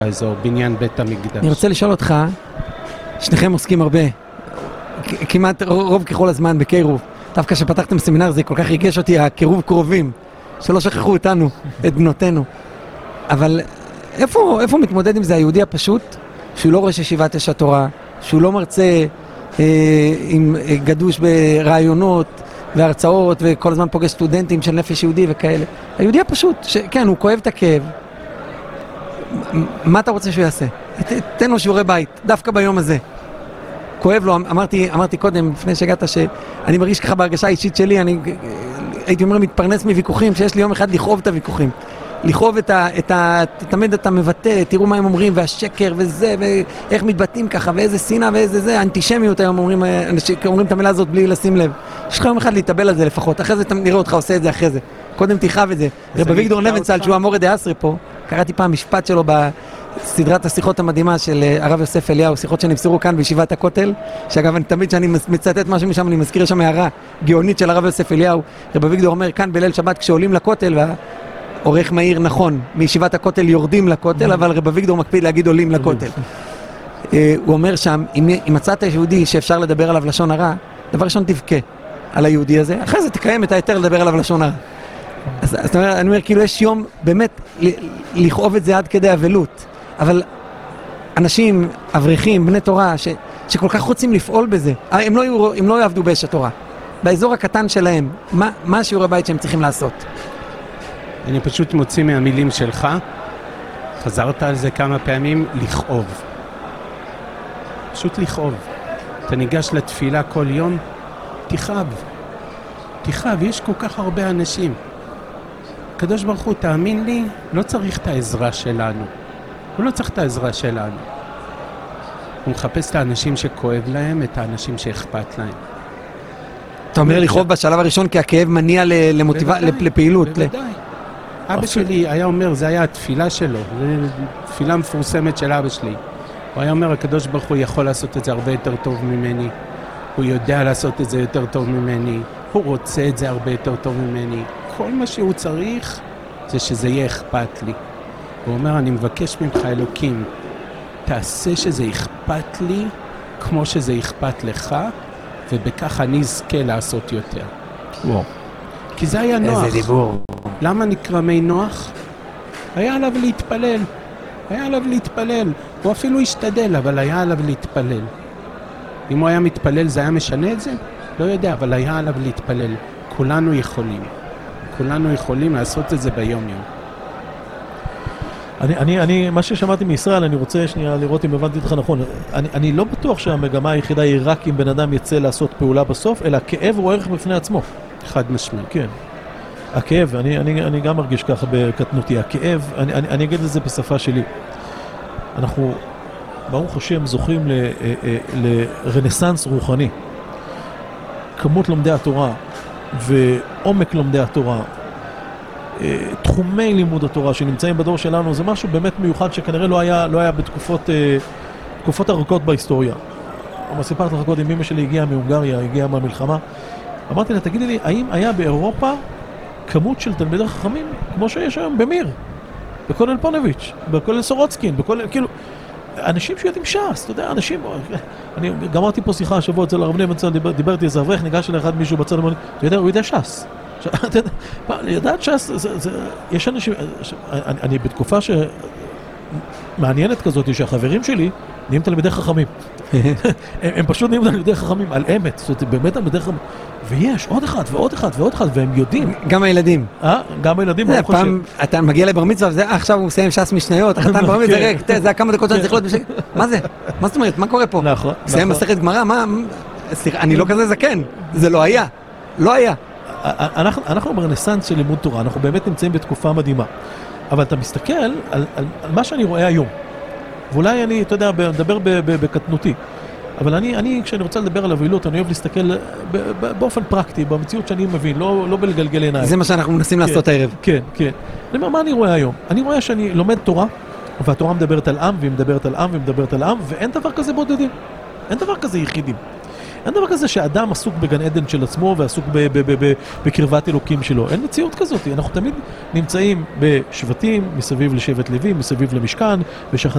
האזור, בניין בית המקדש. אני רוצה לשאול אותך, שניכם עוסקים הרבה, כמעט רוב ככל הזמן בקירוב. דווקא שפתחתם סמינר זה כל כך ריגש אותי, הקירוב קרובים, שלא שכחו אותנו, את בנותינו. אבל איפה מתמודד עם זה היהודי הפשוט, שהוא לא ראש ישיבת יש התורה, שהוא לא מרצה עם גדוש ברעיונות והרצאות, וכל הזמן פוגש סטודנטים של נפש יהודי וכאלה. היהודי הפשוט, כן, הוא כואב את הכאב. מה אתה רוצה שהוא יעשה? תן לו שיעורי בית, דווקא ביום הזה. כואב לו, אמרתי קודם, לפני שהגעת, שאני מרגיש ככה בהרגשה האישית שלי, אני הייתי אומר מתפרנס מוויכוחים, שיש לי יום אחד לכאוב את הוויכוחים. לכאוב תמיד אתה מבטא, תראו מה הם אומרים, והשקר וזה, ואיך מתבטאים ככה, ואיזה שנאה ואיזה זה, האנטישמיות היום אומרים את המילה הזאת בלי לשים לב. יש לך יום אחד להתאבל על זה לפחות, אחרי זה נראה אותך עושה את זה אחרי זה. קודם תיחב את זה. רב אביגדור נבנצל, שהוא המורה דאסרי פה, קראתי פעם משפט שלו בסדרת השיחות המדהימה של הרב יוסף אליהו, שיחות שנפסרו כאן בישיבת הכותל, שאגב, תמיד כשאני מצטט משהו משם, אני מזכיר שם הערה גאונית של הרב יוסף אליהו. רב אביגדור אומר, כאן בליל שבת כשעולים לכותל, עורך מהיר נכון, מישיבת הכותל יורדים לכותל, אבל רב אביגדור מקפיד להגיד עולים לכותל. הוא אומר שם, אם מצאת יהודי שאפשר לדבר עליו לשון הרע, דבר ראשון תבכה על היהודי הזה, אחרי זה תקיים את היתר לדבר עליו לשון הרע. אז אני אומר, כאילו יש יום באמת לכאוב את זה עד כדי אבלות, אבל אנשים, אברכים, בני תורה, שכל כך רוצים לפעול בזה, הם לא יעבדו באש התורה, באזור הקטן שלהם, מה השיעורי בית שהם צריכים לעשות? אני פשוט מוציא מהמילים שלך, חזרת על זה כמה פעמים, לכאוב. פשוט לכאוב. אתה ניגש לתפילה כל יום, תכאב. יש כל כך הרבה אנשים. הקדוש ברוך הוא, תאמין לי, לא צריך את העזרה שלנו. הוא לא צריך את העזרה שלנו. הוא מחפש את האנשים שכואב להם, את האנשים שאכפת להם. אתה אומר לכאוב בשלב הראשון, כי הכאב מניע לפעילות. בוודאי. אבא שלי היה אומר, זה היה התפילה שלו, זו תפילה מפורסמת של אבא שלי. הוא היה אומר, הקדוש ברוך הוא יכול לעשות את זה הרבה יותר טוב ממני, הוא יודע לעשות את זה יותר טוב ממני, הוא רוצה את זה הרבה יותר טוב ממני. כל מה שהוא צריך זה שזה יהיה אכפת לי. הוא אומר, אני מבקש ממך אלוקים, תעשה שזה אכפת לי כמו שזה אכפת לך, ובכך אני אזכה לעשות יותר. וואו. כי זה היה נוח. איזה דיבור. למה נקרא מי נוח? היה עליו להתפלל. הוא אפילו השתדל, אבל היה עליו להתפלל. אם הוא היה מתפלל, זה היה משנה את זה? לא יודע, אבל היה עליו להתפלל. כולנו יכולים לעשות את זה ביום יום. מה ששמעתי מישראל, אני רוצה שנייה לראות אם הבנתי אותך נכון. אני לא בטוח שהמגמה היחידה היא רק אם בן אדם יצא לעשות פעולה בסוף, אלא כאב הוא ערך בפני עצמו. חד משמעי. כן. הכאב, אני גם מרגיש ככה בקטנותי. הכאב, אני אגיד את זה בשפה שלי. אנחנו, ברוך השם, זוכים לרנסנס רוחני. כמות לומדי התורה ועומק לומדי התורה, תחומי לימוד התורה שנמצאים בדור שלנו, זה משהו באמת מיוחד שכנראה לא היה בתקופות ארוכות בהיסטוריה. אבל סיפרתי לך קודם, אמא שלי הגיעה מהונגריה, הגיעה מהמלחמה. אמרתי לה, תגידי לי, האם היה באירופה כמות של תלמידי חכמים כמו שיש היום במיר, בכולל פונביץ', בכולל סורוצקין, כאילו, אנשים שיודעים ש"ס, אתה יודע, אנשים, אני גמרתי פה שיחה השבוע אצל הרב נבנצל, דיברתי איזה אברך, ניגש לאחד מישהו בצד, הוא יודע ש"ס. לדעת ש"ס, יש אנשים, אני בתקופה שמעניינת כזאת, שהחברים שלי נהיים תלמידי חכמים. הם פשוט נהיים תלמידי חכמים על אמת, זאת אומרת, באמת תלמידי חכמים. ויש עוד אחד ועוד אחד ועוד אחד, והם יודעים. גם הילדים. גם הילדים. פעם אתה מגיע לבר מצווה, עכשיו הוא מסיים ש"ס משניות, החתן בר מצווה, ריק, זה היה כמה דקות שאני צריך להיות בשקט. מה זה? מה זאת אומרת? מה קורה פה? נכון. מסיים מסכת גמרא, סליחה, אני לא כזה זקן, זה לא היה. לא היה. אנחנו ברנסנס של לימוד תורה, אנחנו באמת נמצאים בתקופה מדהימה. אבל אתה מסתכל על מה שאני רואה היום. ואולי אני, אתה יודע, מדבר בקטנותי. אבל אני, כשאני רוצה לדבר על אבלות, אני אוהב להסתכל באופן פרקטי, במציאות שאני מבין, לא בלגלגל עיניים. זה מה שאנחנו מנסים לעשות הערב. כן. אני אומר, מה אני רואה היום? אני רואה שאני לומד תורה, והתורה מדברת על עם, והיא מדברת על עם, והיא מדברת על עם, ואין דבר כזה בודדים. אין דבר כזה יחידים. אין דבר כזה שאדם עסוק בגן עדן של עצמו ועסוק בקרבת אלוקים שלו. אין מציאות כזאת. אנחנו תמיד נמצאים בשבטים, מסביב לשבט לוי, מסביב למשכן,